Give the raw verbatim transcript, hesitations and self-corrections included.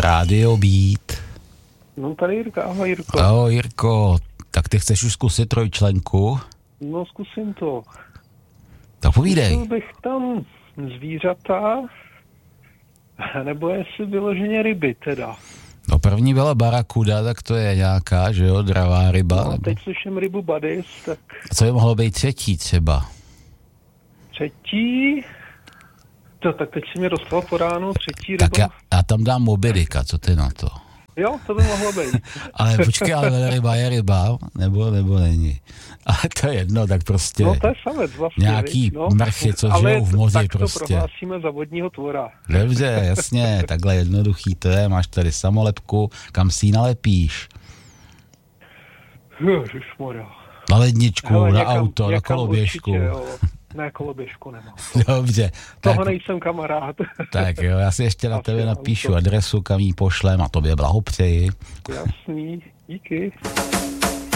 Rádio Beat. No tady Jirka, ahoj Jirko. Ahoj Jirko, tak ty chceš už zkusit trojčlenku? No zkusím to. Tak povídej. Zkusil bych tam zvířata, nebo jestli vyloženě ryby teda. No první byla barakuda, tak to je nějaká, že jo, dravá ryba. No, nebo... teď slyším rybu Badis, tak... Co by mohlo být třetí třeba? Třetí... To, tak teď si mě dostal po ránu, třetí ryba. Tak já, já tam dám Moby Dicka, co ty na to? Jo, to by mohlo být. Ale počkej, ale ryba je ryba, nebo, nebo není. Ale to je jedno, tak prostě... No to je samec vlastně. Nějaký no. mrchy, co ale žijou v moři tak prostě. to prohlásíme za vodního tvora. Dobře, jasně, takhle jednoduchý to je. Máš tady samolepku, kam si ji nalepíš? Ježišmarja. Na ledničku, Hele, na někam, auto, na někam koloběžku. Určitě, jo. Ne, koloběžku nemám. Dobře. Toho tak, nejsem kamarád. tak jo, já si ještě na Asi tebe napíšu auto. adresu, kam jí pošlem a tobě blahopřeji. Jasný, díky.